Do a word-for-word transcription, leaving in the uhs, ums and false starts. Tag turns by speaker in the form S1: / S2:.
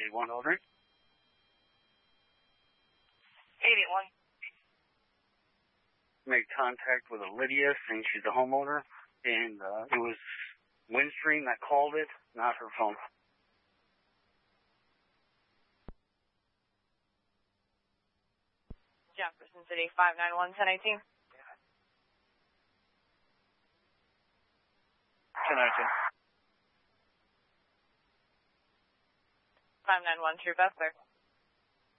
S1: eighty-one Aldrin.
S2: eight eight one.
S1: Made contact with a Lydia, saying she's the homeowner, and uh, it was Windstream that called it, not her phone.
S2: Jefferson City, five nine one, ten eighteen.
S3: ten nineteen.
S2: five nine one, True Best, clear.